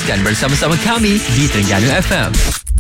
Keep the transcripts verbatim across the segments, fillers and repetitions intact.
Teruskan bersama-sama kami di Terengganu F M.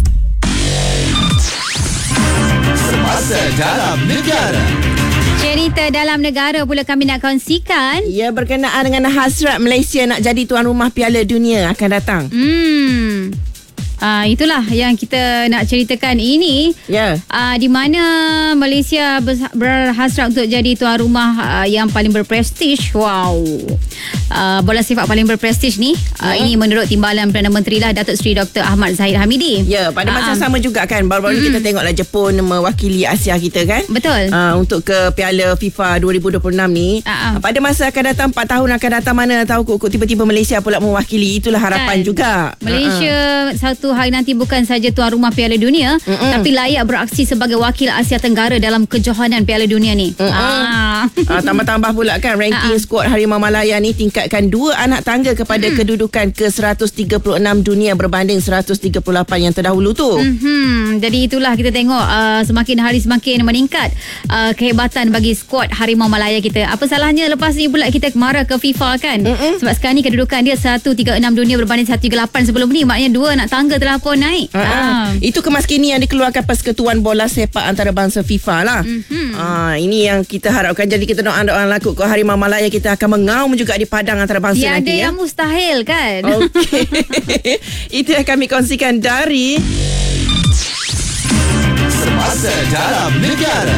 Semasa dalam negara. Cerita dalam negara pula kami nak kongsikan. Ya, berkenaan dengan hasrat Malaysia nak jadi tuan rumah Piala Dunia akan datang. Hmm. Uh, itulah yang kita nak ceritakan ini. Ya. Uh, di mana Malaysia berhasrat untuk jadi tuan rumah uh, yang paling berprestij. Wow. Uh, bola sepak paling berprestij ni. Uh, hmm. Ini menurut timbalan Perdana Menteri lah, Datuk Seri Doktor Ahmad Zahid Hamidi. Ya, pada masa uh, sama juga kan. Baru-baru hmm. kita tengoklah Jepun mewakili Asia kita kan. Betul. Uh, untuk ke Piala FIFA dua ribu dua puluh enam ni. Uh, uh. Pada masa akan datang, empat tahun akan datang, mana tahu kok tiba-tiba Malaysia pula mewakili. Itulah harapan kan juga. Malaysia uh-uh. satu hari nanti bukan saja tuan rumah Piala Dunia, uh-uh. tapi layak beraksi sebagai wakil Asia Tenggara dalam kejohanan Piala Dunia ni. Uh-uh. Ah. Ah, tambah-tambah pula kan ranking uh-uh. skuad Harimau Malaya ni tingkatkan dua anak tangga kepada uh-huh. kedudukan ke seratus tiga puluh enam dunia berbanding seratus tiga puluh lapan yang terdahulu tu. Uh-huh. Jadi itulah kita tengok uh, semakin hari semakin meningkat uh, kehebatan bagi skuad Harimau Malaya kita. Apa salahnya lepas ni pula kita marah ke FIFA kan? Uh-uh. Sebab sekarang ni kedudukan dia seratus tiga puluh enam dunia berbanding seratus tiga puluh lapan sebelum ni. Maknanya dua anak tangga telah pun naik. Uh-huh. Ah. Itu kemaskini yang dikeluarkan Persekutuan Bola Sepak Antarabangsa FIFA lah. Mm-hmm. Ah, ini yang kita harapkan. Jadi kita doa-doa laku ke Harimau Malaya kita akan mengaum juga di padang antarabangsa ya, nanti. Ada ya. yang mustahil kan. Okey. Itu yang kami kongsikan dari Semasa dalam negara.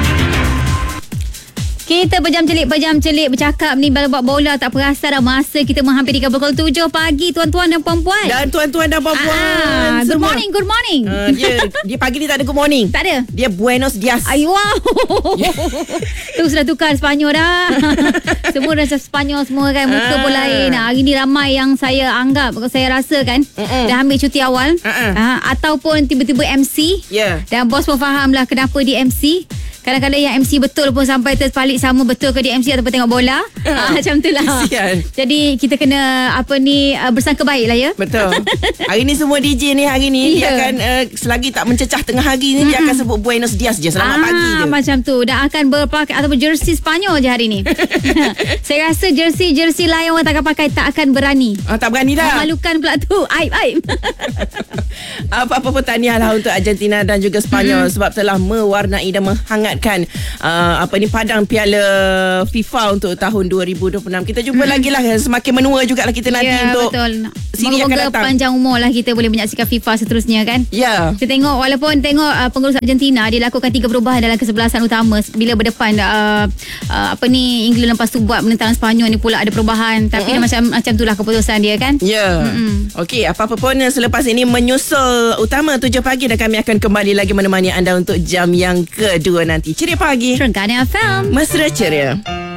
Kita berjam celik berjam celik bercakap ni buat bola tak perasan dah masa kita menghampiri ke pukul tujuh pagi tuan-tuan dan puan-puan. Dan tuan-tuan dan puan-puan. Ah, good semua. morning, good morning. Uh, dia dia pagi ni tak ada good morning. Tak ada. Dia buenos dias. Ay, wow. Tu sudah tukar Sepanyol dah. Semua dah Sepanyol semua kan. Muka ah. pun lain. Hari ni ramai yang saya anggap, saya rasa kan, Mm-mm. dah ambil cuti awal. Uh-uh. Uh, ataupun tiba-tiba M C. Ya. Yeah. Dan bos pun faham lah kenapa dia M C. Kadang-kadang yang M C betul pun sampai terpalit sama betul ke dia M C ataupun tengok bola. Uh, macam tu lah. Kesian. Jadi kita kena apa ni uh, bersangka baik lah ya. Betul. Hari ni semua D J ni hari ni yeah. dia akan uh, selagi tak mencecah tengah hari ni mm-hmm. dia akan sebut Buenos Dias je. Selamat ah, pagi je. Macam tu. Dan akan berpakai ataupun jersey Sepanyol je hari ni. Saya rasa jersey-jersey lain orang tak akan pakai, tak akan berani. Ah, tak berani dah. Memalukan pula tu. Aib, aib. Apa-apa pun tahniah lah untuk Argentina dan juga Sepanyol mm-hmm. sebab telah mewarnai dan menghangatkan uh, apa ni padang Piala FIFA untuk tahun dua ribu dua puluh enam. Kita jumpa mm-hmm. lagi lah, semakin menua jugalah kita nanti ya, untuk betul. siri akan datang. Moga panjang umur lah kita boleh menyaksikan FIFA seterusnya kan. Ya. Yeah. Kita tengok walaupun tengok uh, pengurus Argentina dia lakukan tiga perubahan dalam kesebelasan utama bila berdepan uh, uh, apa ni England lepas tu buat menentang Sepanyol ni pula ada perubahan, tapi mm-hmm. macam macam itulah keputusan dia kan. Ya. Yeah. Mm-hmm. Okey, apa-apa pun selepas ini menyusul utama tujuh pagi dan kami akan kembali lagi menemani anda untuk jam yang kedua nanti. Ceria pagi. Terengganu F M. Mesra ceria.